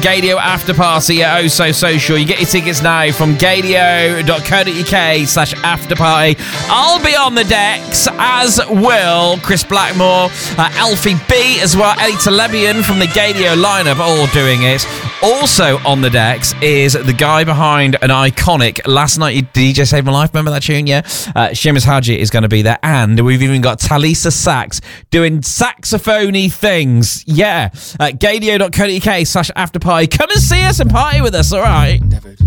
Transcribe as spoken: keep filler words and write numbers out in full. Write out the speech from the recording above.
Gaydio After Party at Oh So Social. You get your tickets now from gaydio.co.uk slash after party. I'll be on the decks, as will Chris Blackmore, uh, Alfie B, as well, Ellie Telebian from the Gaydio lineup, all doing it. Also on the decks is the guy behind an iconic Last Night You D J Saved My Life. Remember that tune? Yeah. Uh, Seamus Haji is going to be there, and we've even got Talisa Sax doing saxophony things. Yeah. Uh, Gaydio.co.uk slash after party. Come and see us and party with us, all right? Endeavoured.